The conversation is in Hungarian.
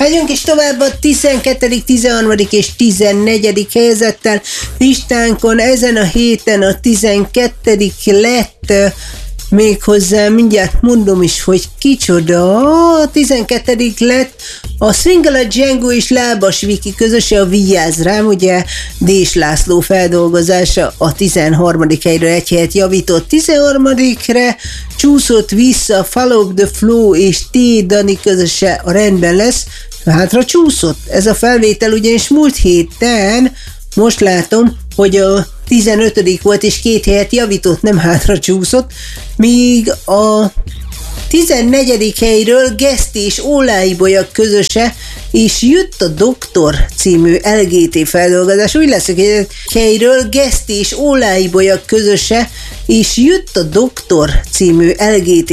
Megyünk is tovább a 12., 13. és 14. helyezettel listánkon. Ezen a héten a 12. lett, méghozzá mindjárt mondom is, hogy kicsoda. A 12. lett a Swingala Django és Lábas Viki közöse, a Vigyázz rám, ugye Dés László feldolgozása a 13. helyről egy helyet javított. 13-re csúszott vissza Follow the Flow és T. Dani közöse, a Rendben lesz. Hátra csúszott ez a felvétel, ugyanis múlt héten, most látom, hogy a 15. volt, és 2 helyet javított, nem hátra csúszott, míg a 14. helyről Geszti és Ólái Bolyak közöse, és Jött a Doktor című LGT feldolgozás. Úgy lesz, hogy a helyről Geszti és Ólái Bolyak közöse, és Jött a Doktor című LGT